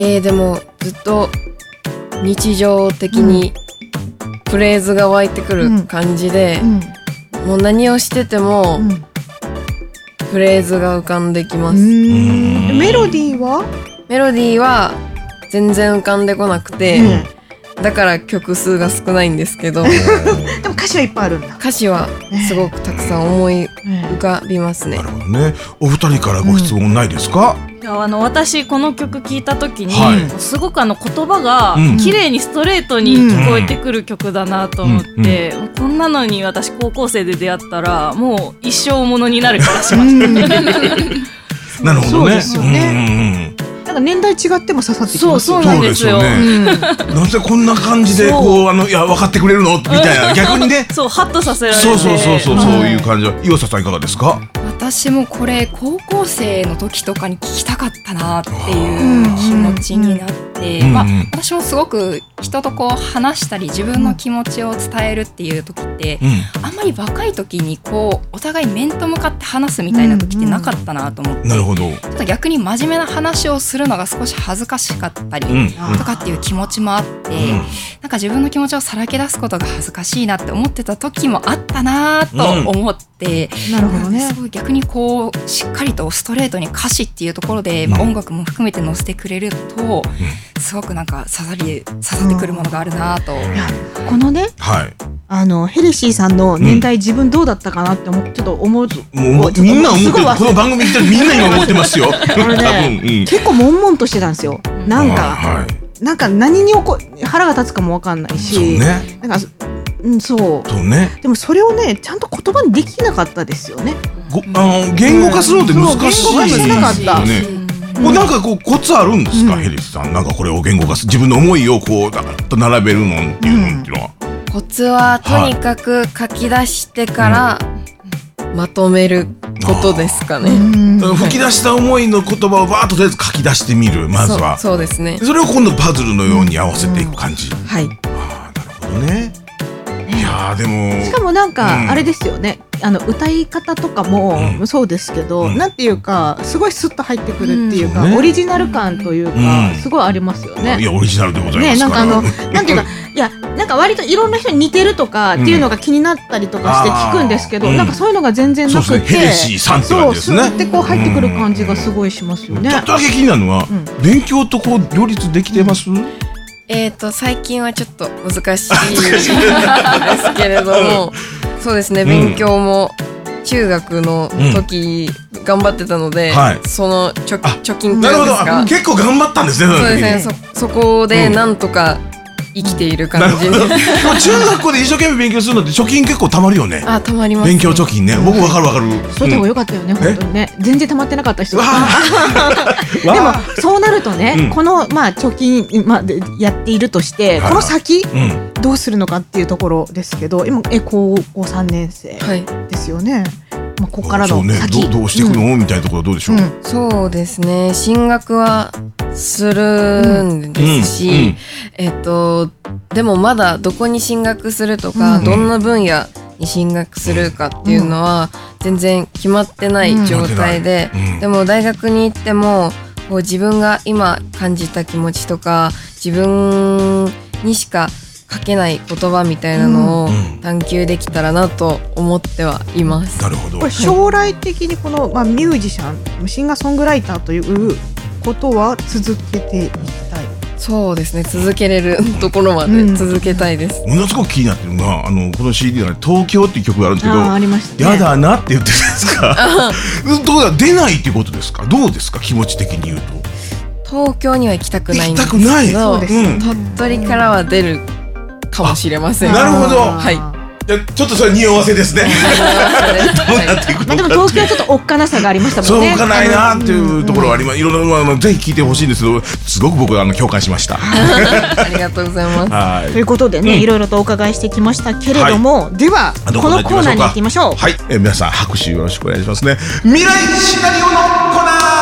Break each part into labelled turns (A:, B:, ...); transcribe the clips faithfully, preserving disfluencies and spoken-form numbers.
A: えー、でもずっと日常的にフレーズが湧いてくる感じで、うんうん、もう何をしてても、うん、フレーズが浮かんできます。
B: メロディーは
A: メロディーは全然浮かんでこなくて、うん、だから曲数が少ないんですけどで
B: も歌詞はいっぱいあるんだ。
A: 歌詞はすごくたくさん思い浮かびますね。
C: なるほどね。お二人からご質問ないですか？
D: うん、いやあの私この曲聴いた時に、はい、すごくあの言葉が綺麗にストレートに聞こえてくる曲だなと思って、うんうん、こんなのに私高校生で出会ったらもう一生ものになる気がしました
C: なるほどね。
B: そうですよね。うんうん、なんか年代違っても刺さってきますよね。
D: そうそうなんですよ。
C: そうですよね。なぜこんな感じでこうあのいや分かってくれるのみたいな逆にね。
D: そうハッとさせられて。
C: そうそうそうそう、はい、そういう感じは。岩佐さんいかがですか？
E: 私もこれ高校生の時とかに聞きたかったなっていう気持ちになって、うんうん、まあ、私もすごく人とこう話したり自分の気持ちを伝えるっていう時って、うん、あんまり若い時にこうお互い面と向かって話すみたいな時ってなかったなと思って、
C: なるほど。
E: ちょっと逆に真面目な話をするのが少し恥ずかしかったりとかっていう気持ちもあって、うん、なんか自分の気持ちをさらけ出すことが恥ずかしいなって思ってた時もあったなと思って、
B: うん、なるほどね。
E: すごい逆にこうしっかりとストレートに歌詞っていうところで、まあ、音楽も含めて載せてくれると、うん、すごくなんか刺さり刺さってくるものがあるなと、うん、いや
B: このね、はい、あのヘレシーさんの年代、うん、自分どうだったかなって思ちょっと思う、
C: もうみんな思ってる。この番組来てるみんな今思ってますよこ
B: れね、うん、結構悶々としてたんですよ。なんか、はい、なんか何にこ腹が立つかも分かんないし、そうね、なんかうん、そう。
C: そうね。
B: でもそれをねちゃんと言葉にできなかったですよね。
C: ごあの言語化するのって難しいですよね。
B: 言語化しなかった。
C: もうなんかこうコツあるんですか、うん、ヘリスさん。なんかこれを言語化す自分の思いをこうだと並べるのっていうのっていうのは、
A: うん、コツはとにかく書き出してから、はい、まとめることですかね。
C: 吹き出した思いの言葉をバーッととりあえず書き出してみる。まずは
A: そ, そうですね。
C: それを今度パズルのように合わせていく感じ、うん、
A: はい。
C: あ、なるほどね。いやでも
B: しかもなんかあれですよね、うん、あの歌い方とかもそうですけど、うん、なんていうかすごいスッと入ってくるっていうか、うん、オリジナル感というか、うん、すごいありますよね。
C: いやオリジナルでございますから、
B: ね、なんかあのなんていうかいやなんか割といろんな人に似てるとかっていうのが気になったりとかして聞くんですけど、うん、なんかそういうのが全然なくて、そうですね、
C: ヘレシーさんって感じですね。
B: そうスッてこう入ってくる感じがすごいしますよね。
C: ちょっとだけ気になるのは、うん、勉強とこう両立できてます？
A: えーと最近はちょっと難しいですけれども、そうですね、勉強も中学の時頑張ってたので、うんはい、その貯貯金というか
C: 結構頑張ったんですね。
A: そうですね、そ, そこでなんとか生きている感じ、うん、
C: 中学校で一生懸命勉強するのって貯金結構たまるよね。
A: あ、たまります、
C: ね、勉強貯金ね。僕分かる分かる。
B: そうでもよかったよね、うん、本当にね。全然たまってなかった人でもそうなるとね、うん、この、まあ、貯金、まあ、やっているとして、はい、この先、うん、どうするのかっていうところですけど、今え高校さんねん生ですよね、はい。まあ、ここからの先、
C: ね、ど, どうしていくの、うん、みたいなところはどうでしょう、うん、
A: そうですね、進学はするんですし、うんうん、えっとでもまだどこに進学するとか、うん、どんな分野に進学するかっていうのは全然決まってない状態で、うんうん、でも大学に行ってもこう自分が今感じた気持ちとか自分にしか書けない言葉みたいなのを探求できたらなと思ってはいます、
C: うん、なるほど。
B: これ将来的にこの、まあ、ミュージシャンシンガーソングライターということは続けていきたい？
A: そうですね、続けれるところまで続けたいです、
C: うん、ものすごく気になってるのがあのこの シーディー の東京っていう曲があるんですけど、
B: あありましたね、
C: やだなって言ってるじゃないですかどうだ出ないっていうことですか？どうですか気持ち的に言うと。
A: 東京には行きたくないんですけど、
C: 行きたくない、そう
A: です、うん、鳥取からは出るかもしれません。
C: なるほど、
A: はい。
C: ちょっとそれ匂わせですねどうなっていくのか。
B: まあ、でも東京はちょっとおっかなさがありましたもんね。
C: そうかないなっていうところはあります。いろんなのぜひ聞いてほしいんですけど、すごく僕はあの共感しました
A: ありがとうございます。
C: はい、
B: ということでね、うん、いろいろとお伺いしてきましたけれども、はい、ではこのコーナーに行ってみましょう。
C: はい、えー、皆さん拍手よろしくお願いしますね。未来シナリオのコーナー。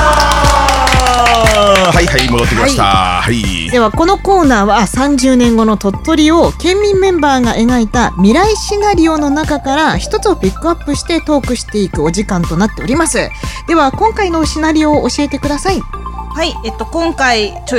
C: はいはい、戻ってきました、はいはい、
B: ではこのコーナーはさんじゅうねんごの鳥取を県民メンバーが描いた未来シナリオの中から一つをピックアップしてトークしていくお時間となっております。では今回のシナリオを教えてください。 はい、えっと今回チョ